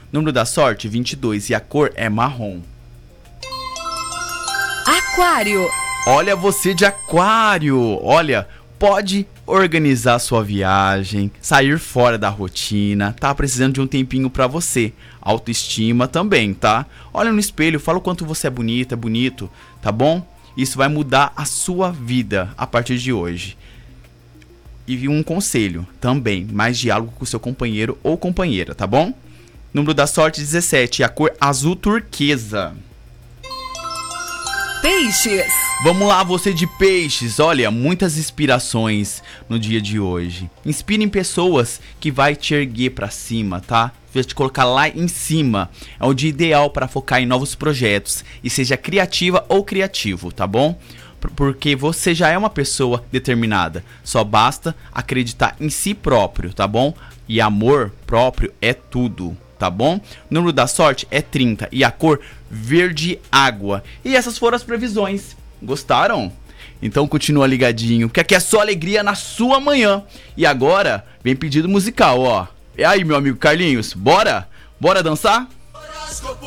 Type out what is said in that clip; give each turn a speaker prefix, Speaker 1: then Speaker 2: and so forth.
Speaker 1: Número da sorte, 22, e a cor é marrom.
Speaker 2: Aquário.
Speaker 1: Olha você de aquário, olha, pode organizar sua viagem, sair fora da rotina, tá precisando de um tempinho pra você. Autoestima também, tá? Olha no espelho, fala o quanto você é bonita, bonito, tá bom? Isso vai mudar a sua vida a partir de hoje. E um conselho também, mais diálogo com o seu companheiro ou companheira, tá bom? Número da sorte, 17, a cor azul turquesa.
Speaker 2: Peixes.
Speaker 1: Vamos lá, você de peixes, olha, muitas inspirações no dia de hoje. Inspire em pessoas que vai te erguer pra cima, tá? Vai te colocar lá em cima. É o dia ideal para focar em novos projetos e seja criativa ou criativo, tá bom? Porque você já é uma pessoa determinada. Só basta acreditar em si próprio, tá bom? E amor próprio é tudo, tá bom? O número da sorte é 30 e a cor verde água. E essas foram as previsões. Gostaram? Então continua ligadinho, porque aqui é só alegria na sua manhã. E agora vem pedido musical, ó. E aí, meu amigo Carlinhos, bora? Bora dançar?